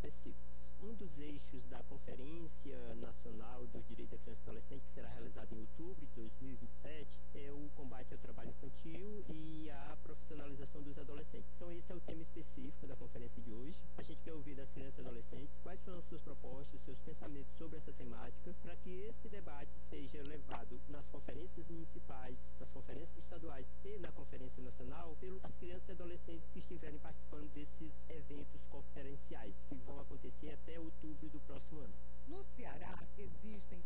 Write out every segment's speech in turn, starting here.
específicos. Um dos eixos da Conferência Nacional dos Direitos da Criança e Adolescente, que será realizada em outubro de 2027, é o combate ao trabalho infantil e a profissionalização dos adolescentes. Então, esse é o tema específico da conferência de hoje. A gente quer ouvir das crianças e adolescentes quais são as suas propostas, seus pensamentos sobre essa temática, para que esse debate seja levado nas conferências municipais, nas conferências estaduais e na Conferência Nacional, pelas crianças e adolescentes que estiverem participando desses eventos conferenciais, que vão acontecer até outubro do próximo ano. No Ceará, existem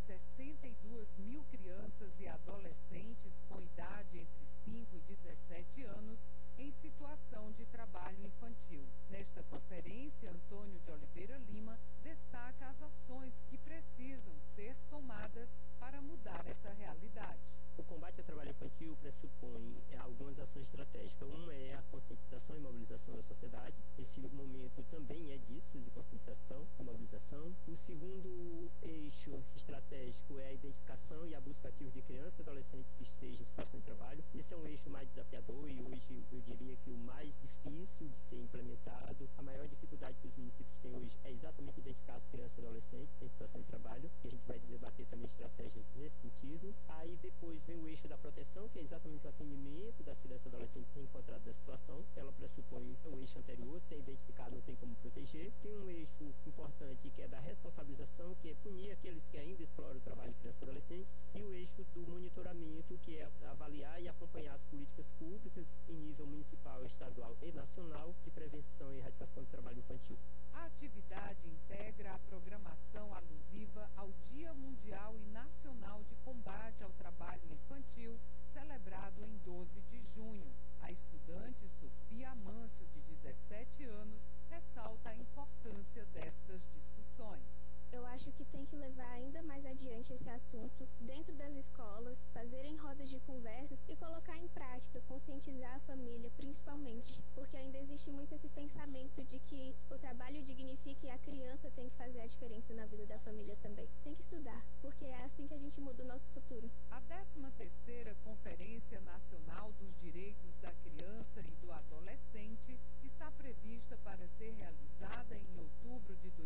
62 mil crianças e adolescentes com idade entre 5 e 17 anos em situação de trabalho infantil. Nesta conferência, Antônio de Oliveira Lima destaca as ações que precisam ser tomadas para mudar essa realidade. O combate ao trabalho infantil pressupõe algumas ações estratégicas. Uma é a conscientização e mobilização da sociedade. Esse momento também é disso, de conscientização e mobilização. O segundo eixo estratégico é a identificação e a busca ativa de crianças e adolescentes que estejam em situação de trabalho. Esse é um eixo mais desafiador e hoje eu diria que o mais difícil de ser implementado. A maior dificuldade que os municípios têm hoje é exatamente identificar as crianças e adolescentes em situação de trabalho, e a gente vai debater também estratégias nesse sentido. Aí depois vem o eixo da proteção, que é exatamente o atendimento das crianças e adolescentes encontradas na situação. Ela pressupõe o eixo anterior, sem identificar não tem como proteger. Tem um eixo importante que é da responsabilização, que é punir aqueles que ainda exploram o trabalho de crianças e adolescentes, e o eixo do monitoramento, que é avaliar e acompanhar as políticas públicas em nível municipal, estadual e nacional de prevenção e erradicação do trabalho infantil. A atividade integra a programação alusiva ao Dia Mundial e Nacional de Combate ao Trabalho Infantil, celebrado em 12 de junho. A estudante Sofia Amâncio, de 17 anos, ressalta a importância destas discussões. Eu acho que tem que levar ainda mais adiante esse assunto dentro das escolas, fazerem rodas de conversas e colocar em prática, conscientizar a família principalmente, porque ainda existe muito esse pensamento de que o trabalho dignifica e a criança tem que fazer a diferença na vida da família também. Tem que estudar, porque é assim que a gente muda o nosso futuro. A 13ª Conferência Nacional dos Direitos da Criança e do Adolescente está prevista para ser realizada em outubro de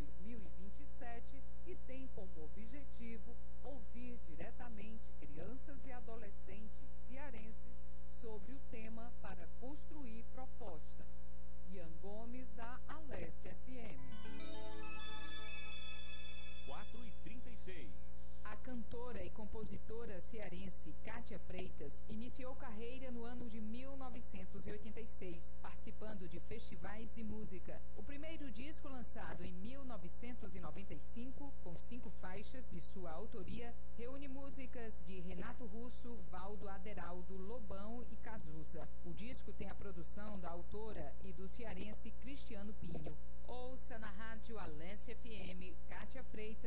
2027 e tem como objetivo ouvir diretamente crianças e adolescentes cearenses sobre o tema para construir propostas. Ian Gomes, da Alessia FM. 4h36. A cantora e compositora cearense Kátia Freitas iniciou carreira no ano de 1986, participando de festivais de música. O primeiro disco, lançado em 1995, com 5 faixas de sua autoria, reúne músicas de Renato Russo, Valdo Aderaldo, Lobão e Cazuza. O disco tem a produção da autora e do cearense Cristiano Pinho. Ouça na rádio Alessia FM, Kátia Freitas,